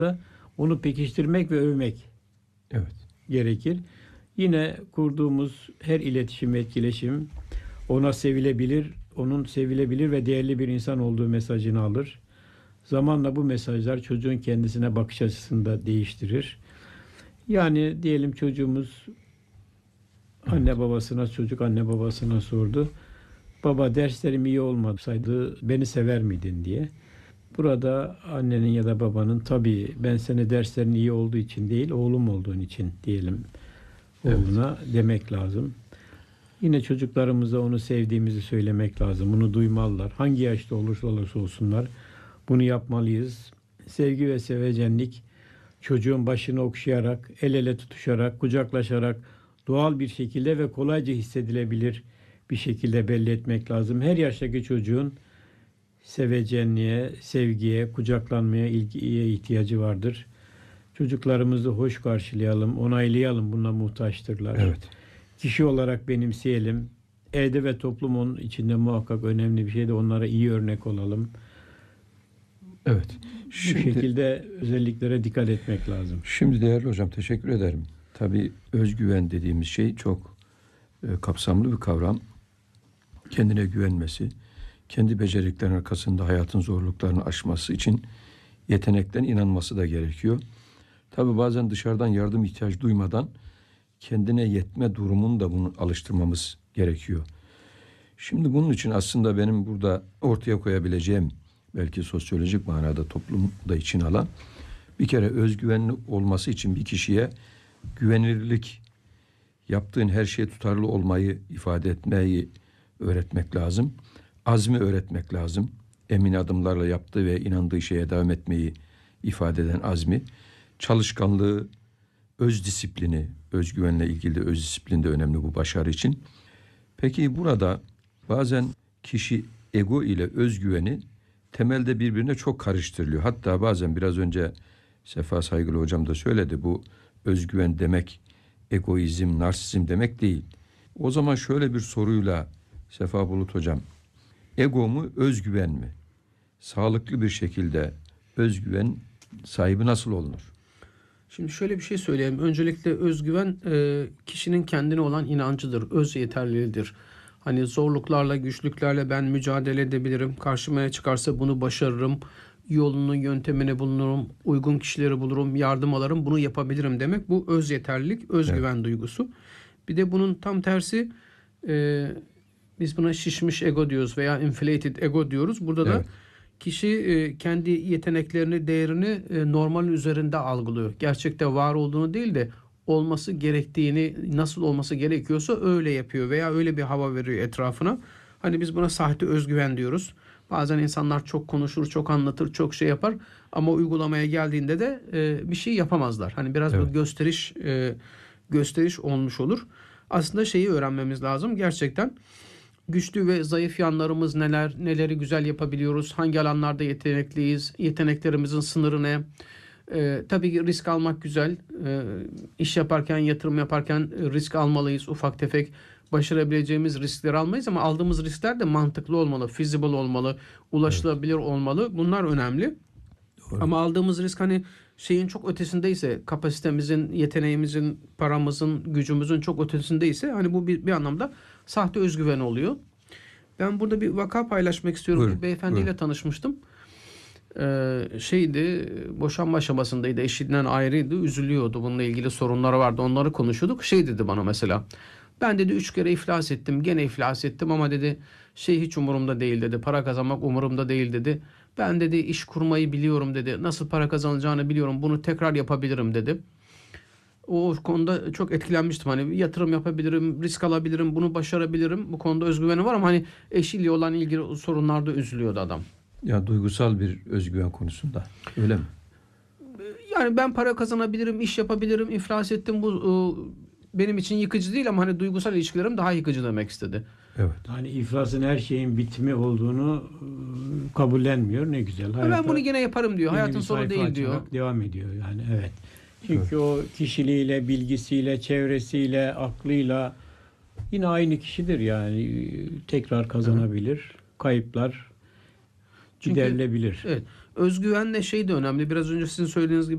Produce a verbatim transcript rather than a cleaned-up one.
onu pekiştirmek ve övmek Evet. gerekir. Yine kurduğumuz her iletişim, etkileşim ona sevilebilir, onun sevilebilir ve değerli bir insan olduğu mesajını alır. Zamanla bu mesajlar çocuğun kendisine bakış açısını da değiştirir. Yani diyelim çocuğumuz anne babasına, çocuk anne babasına sordu. Baba, derslerim iyi olmasaydı beni sever miydin diye. Burada annenin ya da babanın tabii ben seni derslerin iyi olduğu için değil, oğlum olduğun için diyelim oğluna evet. demek lazım. Yine çocuklarımıza onu sevdiğimizi söylemek lazım. Bunu duymalılar. Hangi yaşta olursa olursa olsunlar bunu yapmalıyız. Sevgi ve sevecenlik çocuğun başını okşayarak, el ele tutuşarak, kucaklaşarak doğal bir şekilde ve kolayca hissedilebilir bir şekilde belli etmek lazım. Her yaştaki çocuğun sevecenliğe, sevgiye, kucaklanmaya, ilgiye ihtiyacı vardır. Çocuklarımızı hoş karşılayalım, onaylayalım. Buna muhtaçtırlar. Evet. Kişi olarak benimseyelim. Evde ve toplumun içinde muhakkak önemli bir şey de onlara iyi örnek olalım. Evet. Şimdi, bu şekilde özelliklere dikkat etmek lazım. Şimdi değerli hocam, teşekkür ederim. Tabii özgüven dediğimiz şey çok e, kapsamlı bir kavram. Kendine güvenmesi, kendi beceriklerinin arkasında hayatın zorluklarını aşması için yetenekten inanması da gerekiyor. Tabii bazen dışarıdan yardım ihtiyacı duymadan kendine yetme durumunu da bunu alıştırmamız gerekiyor. Şimdi bunun için aslında benim burada ortaya koyabileceğim, belki sosyolojik manada toplumda için alan, bir kere özgüvenli olması için bir kişiye güvenilirlik, yaptığın her şeye tutarlı olmayı ifade etmeyi öğretmek lazım. Azmi öğretmek lazım. Emin adımlarla yaptığı ve inandığı şeye devam etmeyi ifade eden azmi. Çalışkanlığı, öz disiplini, özgüvenle ilgili de öz disiplin de önemli bu başarı için. Peki burada bazen kişi ego ile özgüveni temelde birbirine çok karıştırılıyor. Hatta bazen biraz önce Sefa Saygılı hocam da söyledi, bu özgüven demek egoizm, narsizm demek değil. O zaman şöyle bir soruyla Sefa Bulut hocam, ego mu, özgüven mi? Sağlıklı bir şekilde özgüven sahibi nasıl olunur? Şimdi şöyle bir şey söyleyeyim. Öncelikle özgüven e, kişinin kendine olan inancıdır, öz yeterliliğidir. Hani zorluklarla, güçlüklerle ben mücadele edebilirim. Karşıma ne çıkarsa bunu başarırım. Yolunu, yöntemini bulurum. Uygun kişileri bulurum. Yardım alırım. Bunu yapabilirim demek. Bu öz yeterlilik, özgüven evet. duygusu. Bir de bunun tam tersi e, biz buna şişmiş ego diyoruz veya inflated ego diyoruz. Burada evet. da kişi e, kendi yeteneklerini, değerini e, normalin üzerinde algılıyor. Gerçekte var olduğunu değil de olması gerektiğini, nasıl olması gerekiyorsa öyle yapıyor veya öyle bir hava veriyor etrafına. Hani biz buna sahte özgüven diyoruz. Bazen insanlar çok konuşur, çok anlatır, çok şey yapar ama uygulamaya geldiğinde de e, bir şey yapamazlar. Hani biraz evet. bu gösteriş e, gösteriş olmuş olur. Aslında şeyi öğrenmemiz lazım. Gerçekten güçlü ve zayıf yanlarımız neler, neleri güzel yapabiliyoruz, hangi alanlarda yetenekliyiz, yeteneklerimizin sınırı ne? Ee, tabii ki risk almak güzel. Ee, iş yaparken, yatırım yaparken risk almalıyız. Ufak tefek başarabileceğimiz riskleri almayız ama aldığımız riskler de mantıklı olmalı, feasible olmalı, ulaşılabilir evet. olmalı. Bunlar önemli. Doğru. Ama aldığımız risk hani şeyin çok ötesindeyse, kapasitemizin, yeteneğimizin, paramızın, gücümüzün çok ötesindeyse hani bu bir, bir anlamda sahte özgüven oluyor. Ben burada bir vaka paylaşmak istiyorum. Buyurun, bir beyefendiyle buyurun. tanışmıştım. Ee, şeydi, boşanma aşamasındaydı, eşinden ayrıydı, üzülüyordu, bununla ilgili sorunları vardı, onları konuşuyorduk. Şey dedi bana mesela, ben dedi üç kere iflas ettim, gene iflas ettim ama dedi şey hiç umurumda değil dedi, para kazanmak umurumda değil dedi. Ben dedi iş kurmayı biliyorum dedi, nasıl para kazanacağını biliyorum, bunu tekrar yapabilirim dedi. O konuda çok etkilenmiştim. Hani yatırım yapabilirim, risk alabilirim, bunu başarabilirim. Bu konuda özgüveni var ama hani eşiyle olan ilgili sorunlarda üzülüyordu adam. Ya duygusal bir özgüven konusunda. Öyle mi? Yani ben para kazanabilirim, iş yapabilirim, iflas ettim. Bu benim için yıkıcı değil ama hani duygusal ilişkilerim daha yıkıcı demek istedi. Evet. Hani iflasın her şeyin bitimi olduğunu kabullenmiyor. Ne güzel. Hayata, ben bunu yine yaparım diyor. Hayatın sonu değil diyor. Devam ediyor yani evet. Çünkü evet. o kişiliğiyle, bilgisiyle, çevresiyle, aklıyla yine aynı kişidir yani. Tekrar kazanabilir. Evet. Kayıplar giderilebilir. Evet. Özgüvenle şey de önemli. Biraz önce sizin söylediğiniz gibi